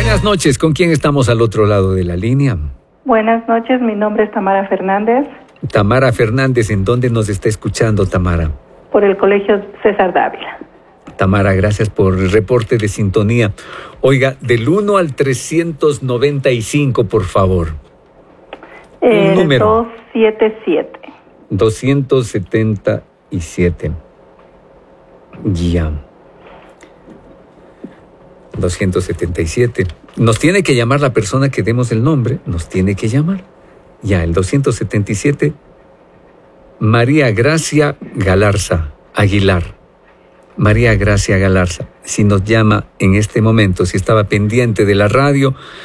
Buenas noches, ¿con quién estamos al otro lado de la línea? Buenas noches, mi nombre es Tamara Fernández. Tamara Fernández, ¿en dónde nos está escuchando, Tamara? Por el Colegio César Dávila. Tamara, gracias por el reporte de sintonía. Oiga, del 1 al 395, por favor. El número. 277. 277. Ya. 277. Nos tiene que llamar la persona que demos el nombre. Nos tiene que llamar. Ya, el 277. María Gracia Galarza Aguilar. María Gracia Galarza. Si nos llama en este momento, si estaba pendiente de la radio,